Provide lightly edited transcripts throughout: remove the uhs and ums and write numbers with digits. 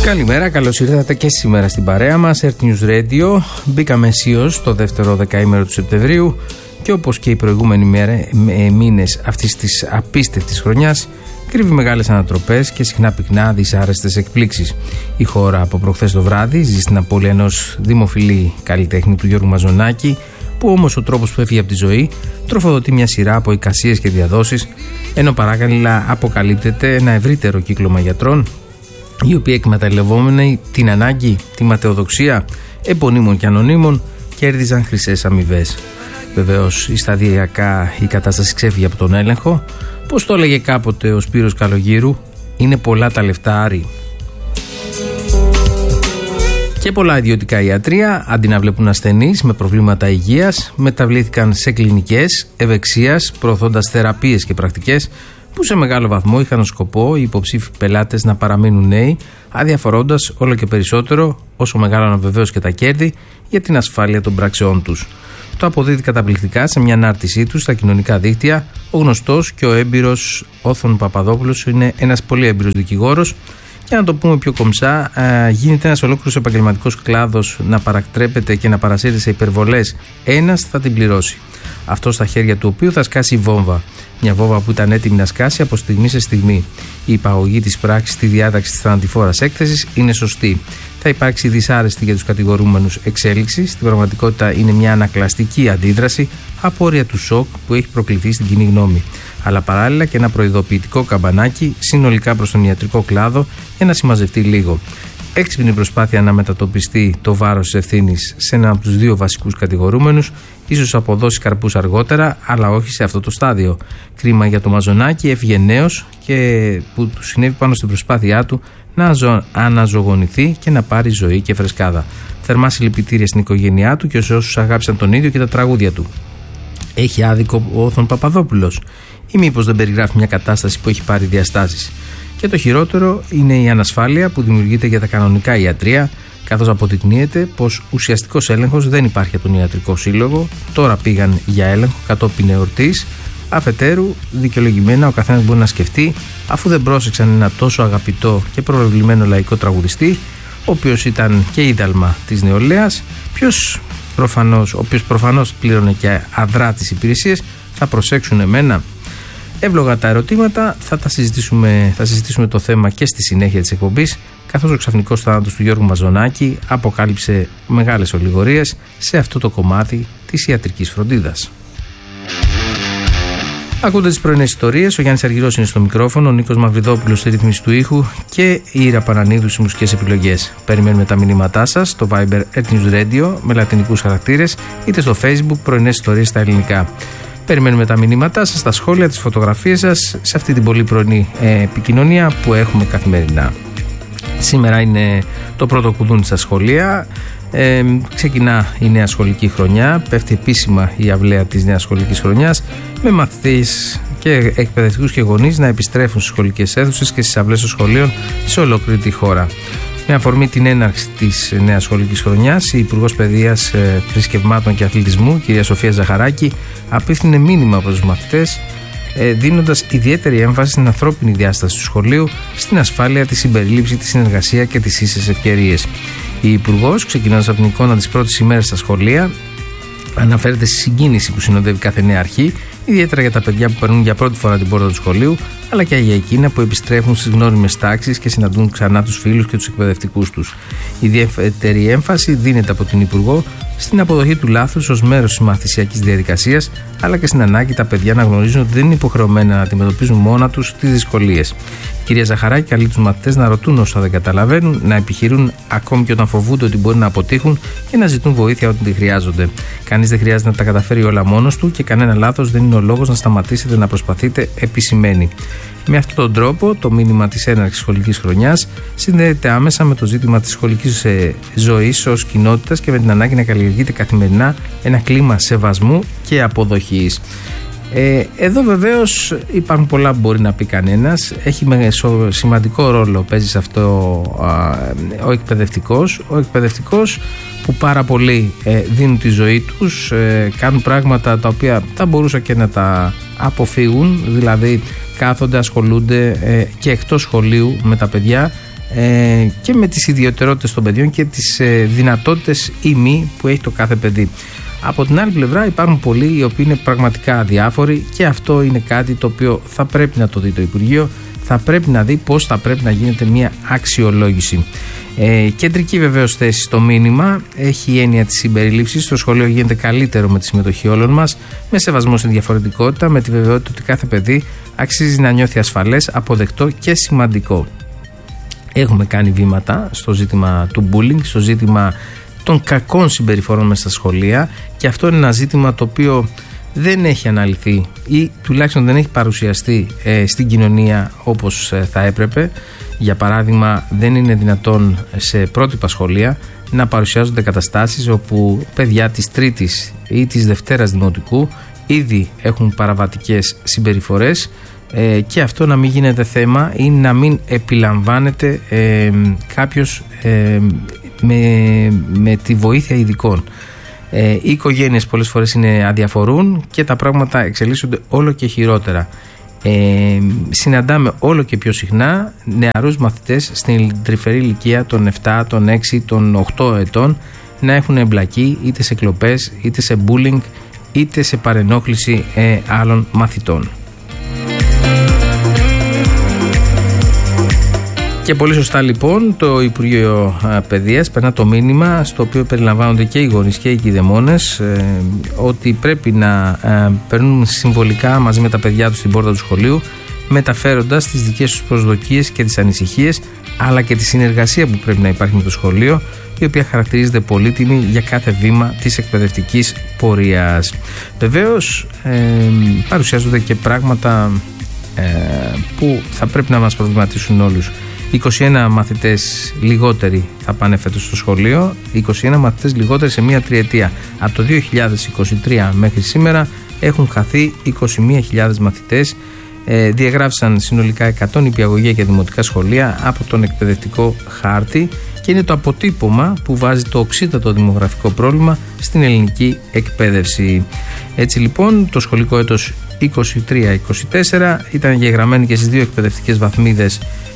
Καλημέρα, καλώς ήρθατε και σήμερα στην παρέα μας, Earth News Radio. Μπήκαμε αισίως στο δεύτερο δεκαήμερο του Σεπτεμβρίου και όπως και οι προηγούμενοι μήνες αυτής της απίστευτης χρονιάς, κρύβει μεγάλες ανατροπές και συχνά πυκνά δυσάρεστες εκπλήξεις. Η χώρα από προχθές το βράδυ ζει στην απώλεια ενός δημοφιλή καλλιτέχνη, του Γιώργου Μαζονάκη, που όμως ο τρόπος που έφυγε από τη ζωή τροφοδοτεί μια σειρά από εικασίες και διαδόσεις, ενώ παράλληλα αποκαλύπτεται ένα ευρύτερο κύκλωμα γιατρών, οι οποίοι εκμεταλλευόμενοι την ανάγκη, τη ματαιοδοξία επωνύμων και ανωνύμων, κέρδιζαν χρυσές αμοιβές. Βεβαίως, σταδιακά η κατάσταση ξέφυγε από τον έλεγχο. Πώς το έλεγε κάποτε ο Σπύρος Καλογύρου, είναι πολλά τα λεφτά, Άρη. Και πολλά ιδιωτικά ιατρεία, αντί να βλέπουν ασθενείς με προβλήματα υγείας, μεταβλήθηκαν σε κλινικές ευεξίας, προωθώντας θεραπείες και πρακτικές που σε μεγάλο βαθμό είχαν ως σκοπό οι υποψήφοι πελάτες να παραμείνουν νέοι, αδιαφορώντας όλο και περισσότερο, όσο μεγάλωναν βεβαίως και τα κέρδη, για την ασφάλεια των πράξεών τους. Το αποδίδει καταπληκτικά σε μια ανάρτησή του στα κοινωνικά δίκτυα ο γνωστός και ο έμπειρος Όθων Παπαδόπουλος. Είναι ένας πολύ έμπειρος δικηγόρος και, να το πούμε πιο κομψά, γίνεται ένας ολόκληρος επαγγελματικός κλάδος να παρακτρέπεται και να παρασύρει σε υπερβολές. Ένας θα την πληρώσει. Αυτό στα χέρια του οποίου θα σκάσει βόμβα. Μια βόμβα που ήταν έτοιμη να σκάσει από στιγμή σε στιγμή. Η υπαγωγή της πράξης στη διάταξη της θανατηφόρας έκθεσης είναι σωστή. Θα υπάρξει δυσάρεστη για τους κατηγορούμενους εξέλιξη. Στην πραγματικότητα είναι μια ανακλαστική αντίδραση, απόρρια του σοκ που έχει προκληθεί στην κοινή γνώμη. Αλλά παράλληλα και ένα προειδοποιητικό καμπανάκι συνολικά προς τον ιατρικό κλάδο για να συμμαζευτεί λίγο. Έξυπνη προσπάθεια να μετατοπιστεί το βάρος της ευθύνης σε έναν από τους δύο βασικούς κατηγορούμενους, ίσως αποδώσει καρπούς αργότερα, αλλά όχι σε αυτό το στάδιο. Κρίμα για το Μαζονάκη, έφυγε νέος και που του συνέβη πάνω στην προσπάθειά του να αναζωογονηθεί και να πάρει ζωή και φρεσκάδα. Θερμά συλληπιτήρια στην οικογένειά του και σε όσους αγάπησαν τον ίδιο και τα τραγούδια του. Έχει άδικο ο Όθων Παπαδόπουλος, ή μήπως δεν περιγράφει μια κατάσταση που έχει πάρει διαστάσεις? Και το χειρότερο είναι η ανασφάλεια που δημιουργείται για τα κανονικά ιατρεία, καθώς αποδεικνύεται πως ουσιαστικός έλεγχος δεν υπάρχει από τον Ιατρικό Σύλλογο. Τώρα πήγαν για έλεγχο κατόπιν εορτής. Αφετέρου, δικαιολογημένα ο καθένας μπορεί να σκεφτεί, αφού δεν πρόσεξαν ένα τόσο αγαπητό και προβεβλημένο λαϊκό τραγουδιστή, ο οποίος ήταν και ίδαλμα της νεολαίας, ο οποίος προφανώς πλήρωνε και αδρά τις υπηρεσίες, θα προσέξουν εμένα? Εύλογα τα ερωτήματα, θα συζητήσουμε το θέμα και στη συνέχεια της εκπομπής, καθώς ο ξαφνικός θάνατος του Γιώργου Μαζονάκη αποκάλυψε μεγάλες ολιγορίες σε αυτό το κομμάτι της ιατρικής φροντίδας. Ακούτε τις πρωινές ιστορίες, ο Γιάννης Αργυρός είναι στο μικρόφωνο, ο Νίκος Μαυριδόπουλος στη ρύθμιση του ήχου και η Ήρα Πανανίδου στις μουσικές επιλογές. Περιμένουμε τα μηνύματά σας στο Viber Earth News Radio με λατινικούς χαρακτήρες, είτε στο Facebook πρωινές ιστορίες στα ελληνικά. Περιμένουμε τα μηνύματά σας, τα σχόλια, τις φωτογραφίες σας σε αυτή την πολύ πρωινή επικοινωνία που έχουμε καθημερινά. Σήμερα είναι το πρώτο κουδούνι στα σχολεία. Ξεκινά η νέα σχολική χρονιά. Πέφτει επίσημα η αυλαία της νέας σχολικής χρονιάς, με μαθητές και εκπαιδευτικούς και γονείς να επιστρέφουν στις σχολικές αίθουσες και στις αυλές των σχολείων σε ολόκληρη τη χώρα. Με αφορμή την έναρξη της νέας σχολικής χρονιάς, η Υπουργός Παιδείας, Θρησκευμάτων και Αθλητισμού, κυρία Σοφία Ζαχαράκη, απίφθινε μήνυμα προς τους μαθητές, δίνοντας ιδιαίτερη έμφαση στην ανθρώπινη διάσταση του σχολείου, στην ασφάλεια, τη συμπερίληψη, τη συνεργασία και τις ίσες ευκαιρίες. Η Υπουργός, ξεκινώντας από την εικόνα της πρώτης ημέρας στα σχολεία, αναφέρεται στη συγκίνηση που συνοδεύει κάθε νέα αρχή, ιδιαίτερα για τα παιδιά που περνούν για πρώτη φορά την πόρτα του σχολείου, αλλά και για εκείνα που επιστρέφουν στις γνώριμες τάξεις και συναντούν ξανά τους φίλους και τους εκπαιδευτικούς τους. Ιδιαίτερη έμφαση δίνεται από την Υπουργό στην αποδοχή του λάθους ως μέρος της μαθησιακής διαδικασίας, αλλά και στην ανάγκη τα παιδιά να γνωρίζουν ότι δεν είναι υποχρεωμένα να αντιμετωπίζουν μόνα τους τις δυσκολίες. Η κυρία Ζαχαράκη καλεί τους μαθητές να ρωτούν όσα δεν καταλαβαίνουν, να επιχειρούν ακόμη και όταν φοβούνται ότι μπορεί να αποτύχουν και να ζητούν βοήθεια όταν τη χρειάζονται. Κανείς δεν χρειάζεται να τα καταφέρει όλα μόνος του και κανένα λάθος δεν είναι ο λόγος να σταματήσετε να προσπαθείτε, επισημαίνει. Με αυτόν τον τρόπο, το μήνυμα της έναρξης σχολικής χρονιάς συνδέεται άμεσα με το ζήτημα της σχολικής ζωής ως κοινότητας και με την ανάγκη να καλλιεργείται καθημερινά ένα κλίμα σεβασμού και αποδοχής. Εδώ βεβαίως υπάρχουν πολλά που μπορεί να πει κανένας. Έχει σημαντικό ρόλο, παίζει σε αυτό ο εκπαιδευτικός που πάρα πολλοί δίνουν τη ζωή τους, κάνουν πράγματα τα οποία θα μπορούσα και να τα αποφύγουν, δηλαδή κάθονται, ασχολούνται και εκτός σχολείου με τα παιδιά, και με τις ιδιαιτερότητες των παιδιών και τις δυνατότητες ή μη που έχει το κάθε παιδί. Από την άλλη πλευρά υπάρχουν πολλοί οι οποίοι είναι πραγματικά αδιάφοροι και αυτό είναι κάτι το οποίο θα πρέπει να το δει το Υπουργείο, θα πρέπει να δει πώς θα πρέπει να γίνεται μια αξιολόγηση. Κεντρική βεβαίως θέση στο μήνυμα έχει η έννοια της συμπερίληψης. Το σχολείο γίνεται καλύτερο με τη συμμετοχή όλων μας, με σεβασμό στη διαφορετικότητα, με τη βεβαιότητα ότι κάθε παιδί αξίζει να νιώθει ασφαλές, αποδεκτό και σημαντικό. Έχουμε κάνει βήματα στο ζήτημα του bullying, στο ζήτημα των κακών συμπεριφορών μέσα στα σχολεία, και αυτό είναι ένα ζήτημα το οποίο δεν έχει αναλυθεί ή τουλάχιστον δεν έχει παρουσιαστεί στην κοινωνία όπως θα έπρεπε. Για παράδειγμα, δεν είναι δυνατόν σε πρότυπα σχολεία να παρουσιάζονται καταστάσεις όπου παιδιά της Τρίτης ή της Δευτέρας Δημοτικού ήδη έχουν παραβατικές συμπεριφορές, και αυτό να μην γίνεται θέμα ή να μην επιλαμβάνεται κάποιος με τη βοήθεια ειδικών. Οι οικογένειες πολλές φορές αδιαφορούν και τα πράγματα εξελίσσονται όλο και χειρότερα. Συναντάμε όλο και πιο συχνά νεαρούς μαθητές στην τρυφερή ηλικία των 7, των 6, των 8 ετών να έχουν εμπλακεί είτε σε κλοπές, είτε σε bullying, είτε σε παρενόχληση άλλων μαθητών. Και πολύ σωστά λοιπόν το Υπουργείο Παιδείας περνά το μήνυμα, στο οποίο περιλαμβάνονται και οι γονείς και οι κηδεμόνες, ότι πρέπει να περνούν συμβολικά μαζί με τα παιδιά τους στην πόρτα του σχολείου, μεταφέροντας τις δικές τους προσδοκίες και τις ανησυχίες, αλλά και τη συνεργασία που πρέπει να υπάρχει με το σχολείο, η οποία χαρακτηρίζεται πολύτιμη για κάθε βήμα της εκπαιδευτικής πορείας. Βεβαίως παρουσιάζονται και πράγματα που θα πρέπει να μας προβληματίσουν όλους. 21 μαθητές λιγότεροι θα πάνε φέτος στο σχολείο, 21 μαθητές λιγότεροι σε μία τριετία. Από το 2023 μέχρι σήμερα έχουν χαθεί 21.000 μαθητές. Διαγράφησαν συνολικά 100 νηπιαγωγεία και δημοτικά σχολεία από τον εκπαιδευτικό χάρτη και είναι το αποτύπωμα που βάζει το οξύτατο δημογραφικό πρόβλημα στην ελληνική εκπαίδευση. Έτσι λοιπόν το σχολικό έτος 23-24 ήταν εγγεγραμμένοι και στις δύο εκπαιδευτικές βαθμίδες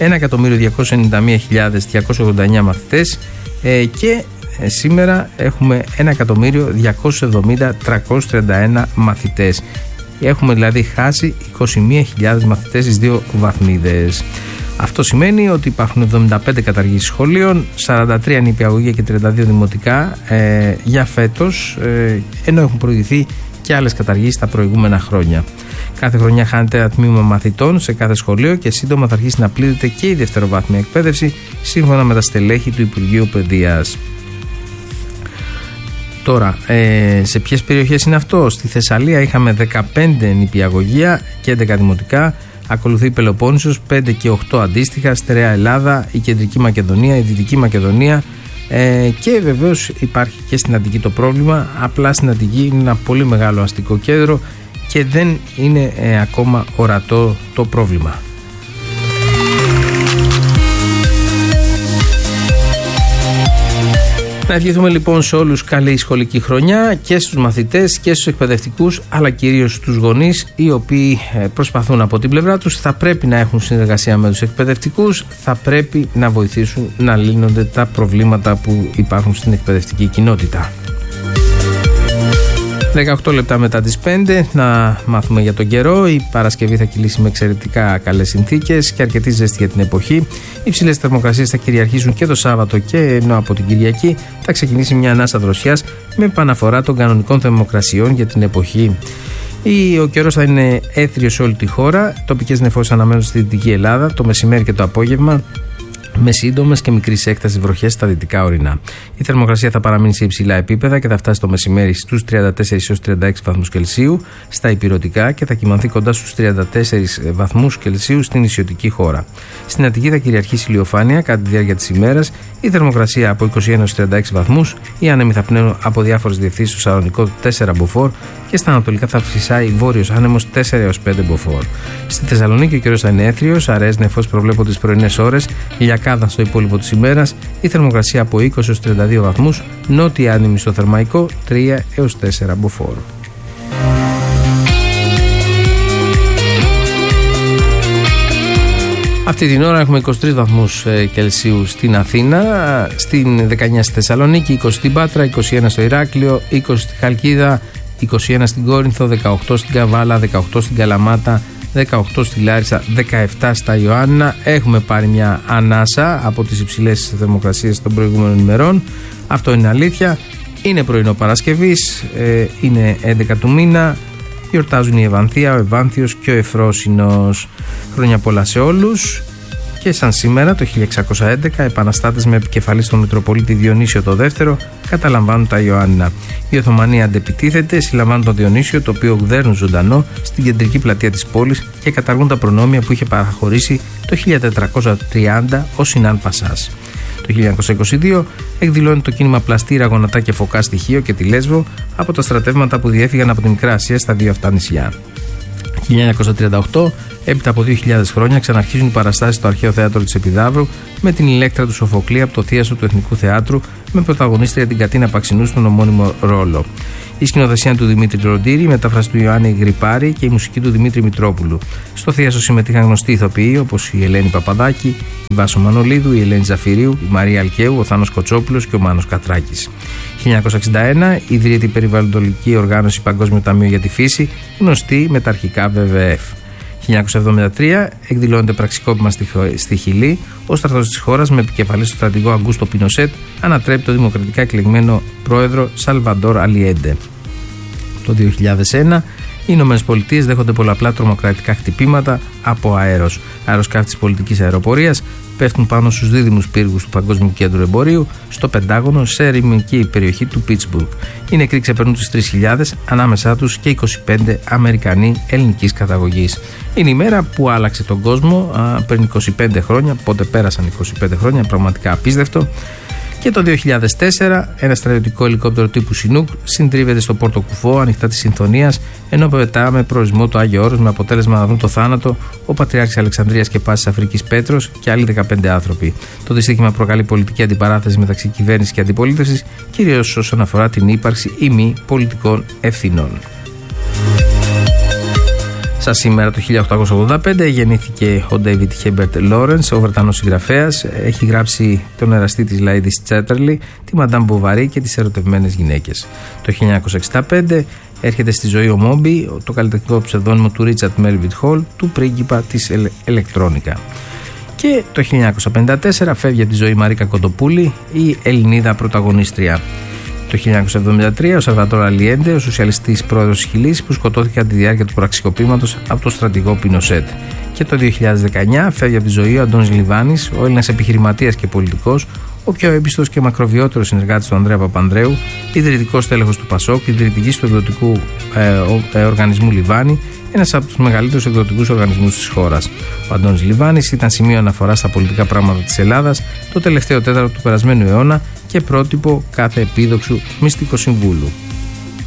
1.291.289 μαθητές και σήμερα έχουμε 1.270.331 μαθητές. Έχουμε δηλαδή χάσει 21.000 μαθητές στις δύο βαθμίδες. Αυτό σημαίνει ότι υπάρχουν 75 καταργήσεις σχολείων, 43 νηπιαγωγεία και 32 δημοτικά για φέτος, ενώ έχουν προηγηθεί και άλλες καταργήσεις τα προηγούμενα χρόνια. Κάθε χρονιά χάνεται ένα τμήμα μαθητών σε κάθε σχολείο και σύντομα θα αρχίσει να πλήττεται και η δευτεροβάθμια εκπαίδευση, σύμφωνα με τα στελέχη του Υπουργείου Παιδείας. Τώρα, σε ποιες περιοχές είναι αυτό? Στη Θεσσαλία είχαμε 15 νηπιαγωγεία και 11 δημοτικά. Ακολουθεί η Πελοπόννησος, 5 και 8 αντίστοιχα, Στερεά Ελλάδα, η Κεντρική Μακεδονία, η Δυτική Μακεδονία, και βεβαίως υπάρχει και στην Αττική το πρόβλημα. Απλά στην Αττική είναι ένα πολύ μεγάλο αστικό κέντρο και δεν είναι ακόμα ορατό το πρόβλημα. Να ευχηθούμε λοιπόν σε όλους καλή σχολική χρονιά, και στους μαθητές και στους εκπαιδευτικούς, αλλά κυρίως στους γονείς, οι οποίοι προσπαθούν από την πλευρά τους. Θα πρέπει να έχουν συνεργασία με τους εκπαιδευτικούς, θα πρέπει να βοηθήσουν να λύνονται τα προβλήματα που υπάρχουν στην εκπαιδευτική κοινότητα. 18 λεπτά μετά τις 5 να μάθουμε για τον καιρό. Η Παρασκευή θα κυλήσει με εξαιρετικά καλές συνθήκες και αρκετή ζέστη για την εποχή. Οι υψηλές θερμοκρασίες θα κυριαρχήσουν και το Σάββατο, και ενώ από την Κυριακή θα ξεκινήσει μια ανάσα δροσιάς με επαναφορά των κανονικών θερμοκρασιών για την εποχή. Ο καιρός θα είναι έθριος σε όλη τη χώρα. Τοπικές νεφώσεις αναμένονται στη Δυτική Ελλάδα το μεσημέρι και το απόγευμα, με σύντομες και μικρής έκτασης βροχές στα δυτικά ορεινά. Η θερμοκρασία θα παραμείνει σε υψηλά επίπεδα και θα φτάσει το μεσημέρι στους 34 έως 36 βαθμούς Κελσίου στα ηπειρωτικά και θα κυμανθεί κοντά στους 34 βαθμούς Κελσίου στην νησιωτική χώρα. Στην Αττική θα κυριαρχήσει ηλιοφάνεια κατά τη διάρκεια της ημέρας, η θερμοκρασία από 21 έως 36 βαθμούς, οι άνεμοι θα πνέουν από διάφορες διευθύνσεις στο Σαλονικό 4 μποφόρ και στα ανατολικά θα φυσάει βόρειος άνεμος 4 έως 5 μποφόρ. Στη Θεσσαλονίκη ο καιρός θα είναι έθριος, αραιές νεφώσεις προβλέπονται τις πρωινές ώρες, λιακάδα στο υπόλοιπο της ημέρας, η θερμοκρασία από 20 έως 32 βαθμούς, νότια άνεμη στο Θερμαϊκό 3 έως 4 μποφόρ. Αυτή την ώρα έχουμε 23 βαθμούς Κελσίου στην Αθήνα, στην 19 στη Θεσσαλονίκη, 20 στην Πάτρα, 21 στο Ηράκλειο, 20 στη Χαλκίδα, 21 στην Κόρινθο, 18 στην Καβάλα, 18 στην Καλαμάτα, 18 στη Λάρισα, 17 στα Ιωάννινα. Έχουμε πάρει μια ανάσα από τις υψηλές θερμοκρασίες των προηγούμενων ημερών. Αυτό είναι αλήθεια. Είναι πρωινό Παρασκευής, είναι 11 του μήνα. Γιορτάζουν η Ευανθία, ο Ευάνθιος και ο Εφρόσινος. Χρόνια πολλά σε όλους. Και σαν σήμερα το 1611, επαναστάτες με επικεφαλή στον Μητροπολίτη Διονύσιο το δεύτερο καταλαμβάνουν τα Ιωάννινα. Η Οθωμανία αντεπιτίθεται, συλλαμβάνουν τον Διονύσιο, το οποίο γδέρνουν ζωντανό στην κεντρική πλατεία της πόλης και καταργούν τα προνόμια που είχε παραχωρήσει το 1430 ο Σινάν Πασάς. Το 1922 εκδηλώνει το κίνημα Πλαστήρα, Γονατά και Φωκά στη Χίο και τη Λέσβο από τα στρατεύματα που διέφυγαν από τη Μικρά Ασία στα δύο αυτά νησιά. 1938, έπειτα από 2.000 χρόνια, ξαναρχίζουν οι παραστάσεις στο Αρχαίο Θέατρο της Επιδαύρου με την Ηλέκτρα του Σοφοκλή από το θίασο του Εθνικού Θεάτρου, με πρωταγωνίστρια την Κατίνα Παξινού στον ομώνυμο ρόλο. Η σκηνοθεσία του Δημήτρη Ροντήρη, η μετάφραση του Ιωάννη Γρυπάρη και η μουσική του Δημήτρη Μητρόπουλου. Στο θίασο συμμετείχαν γνωστοί ηθοποιοί όπως η Ελένη Παπαδάκη, η Βάσο Μανολίδου, η Ελένη Ζαφυρίου, η Μαρία Αλκαίου, ο Θάνος Κοτσόπουλος και ο Μάνος Κατράκης. 1961 ιδρύεται η περιβαλλοντολογική οργάνωση Παγκόσμιο Ταμείο για τη Φύση, γνωστή με τα αρχικά WWF. 1973 εκδηλώνεται πραξικόπημα στη Χιλή. Ο στρατός της χώρας, με επικεφαλή στο στρατηγό Αγκούστο Πινοσέτ, ανατρέπει το δημοκρατικά εκλεγμένο πρόεδρο Σαλβαντόρ Αλιέντε. Το 2001 οι ΗΠΑ δέχονται πολλαπλά τρομοκρατικά χτυπήματα από αέρος. Αεροσκάφη της πολιτικής αεροπορίας πέφτουν πάνω στους δίδυμους πύργους του Παγκόσμιου Κέντρου Εμπορίου, στο Πεντάγωνο, σε ερημική περιοχή του Πίτσμπουργκ. Οι νεκροί ξεπερνούν τους 3.000, ανάμεσά τους και 25 Αμερικανοί ελληνικής καταγωγής. Είναι η μέρα που άλλαξε τον κόσμο πριν 25 χρόνια, πότε πέρασαν 25 χρόνια, πραγματικά απίστευτο. Και το 2004 ένα στρατιωτικό ελικόπτερο τύπου Σινούκ συντρίβεται στο Πόρτο Κουφό, ανοιχτά της Συνθονίας, ενώ πετά με προορισμό το Άγιο Όρος, με αποτέλεσμα να δουν το θάνατο ο Πατριάρχης Αλεξανδρίας και Πάσης Αφρικής Πέτρος και άλλοι 15 άνθρωποι. Το δυστύχημα προκαλεί πολιτική αντιπαράθεση μεταξύ κυβέρνησης και αντιπολίτευσης, κυρίως όσον αφορά την ύπαρξη ή μη πολιτικών ευθυνών. Σαν σήμερα το 1885 γεννήθηκε ο David Herbert Lawrence, ο Βρετανός συγγραφέας. Έχει γράψει τον εραστή της Lady Chatterley, τη Madame Bovary και τις ερωτευμένες γυναίκες. Το 1965 έρχεται στη ζωή ο Μόμπι, το καλλιτεχνικό ψευδόνυμο του Richard Melville Hall, του πρίγκιπα της ηλεκτρόνικα. Και το 1954 φεύγει από τη ζωή Μαρίκα Κοντοπούλη, η Ελληνίδα πρωταγωνίστρια. Το 1973 ο Σαλβαντόρ Αλιέντε, ο σοσιαλιστής πρόεδρος της Χιλής, που σκοτώθηκε κατά τη διάρκεια του πραξικοπήματος από τον στρατηγό Πινοσέτ. Και το 2019 φεύγει από τη ζωή ο Αντώνης Λιβάνης, ο Έλληνας επιχειρηματίας και πολιτικός, ο πιο έμπιστος και μακροβιότερος συνεργάτης του Ανδρέα Παπανδρέου, ιδρυτικός τέλεχος του ΠΑΣΟΚ, ιδρυτικής του εκδοτικού οργανισμού Λιβάνη, ένας από τους μεγαλύτερους εκδοτικούς οργανισμούς της χώρας. Ο Αντώνης Λιβάνης ήταν σημείο αναφοράς στα πολιτικά πράγματα της Ελλάδας το τελευταίο τέταρτο του περασμένου αιώνα και πρότυπο κάθε επίδοξου μυστικοσυμβούλου.